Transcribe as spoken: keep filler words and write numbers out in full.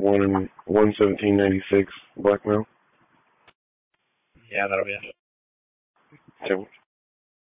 one and one seventeen ninety six blackmail. Yeah, that'll be it. Okay.